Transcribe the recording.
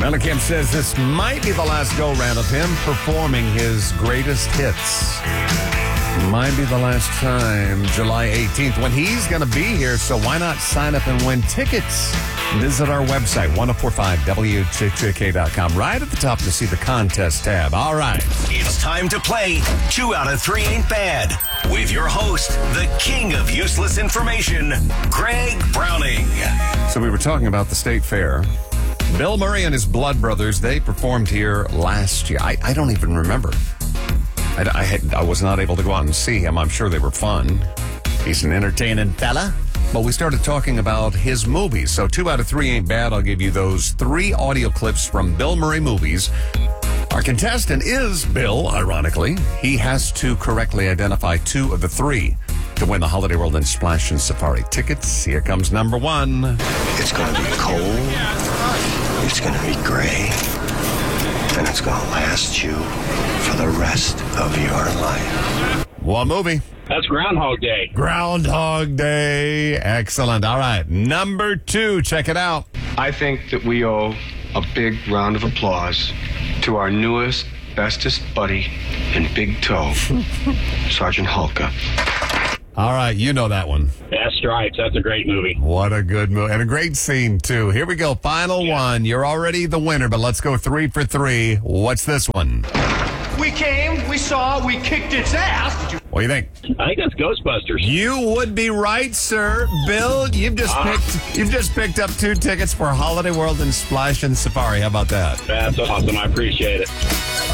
Mellencamp says this might be the last go-round of him performing his greatest hits. Might be the last time, July 18th, when he's going to be here, so why not sign up and win tickets? Visit our website, 1045WKK.com. Right at the top to see the contest tab. All right. It's time to play 2 out of 3 Ain't Bad with your host, the king of useless information, Greg Browning. So we were talking about the State Fair. Bill Murray and his Blood Brothers, they performed here last year. I don't even remember. I was not able to go out and see him. I'm sure they were fun. He's an entertaining fella. But we started talking about his movies. So 2 out of 3 Ain't Bad. I'll give you those 3 audio clips from Bill Murray movies. Our contestant is Bill, ironically. He has to correctly identify 2 of the 3 to win the Holiday World and Splash and Safari tickets. Here comes number 1. It's going to be cold. It's going to be gray. And it's going to last you for the rest of your life. What movie? That's Groundhog Day. Groundhog Day. Excellent. All right. Number 2. Check it out. I think that we owe a big round of applause to our newest, bestest buddy in Big Toe, Sergeant Hulka. All right. You know that one. Yeah, Stripes. That's a great movie. What a good movie. And a great scene, too. Here we go. Final one. You're already the winner, but let's go 3 for 3. What's this one? We came, we saw, we kicked its ass. What do you think? I think that's Ghostbusters. You would be right, sir. Bill, you've just picked up 2 tickets for Holiday World and Splash and Safari. How about that? That's awesome. I appreciate it.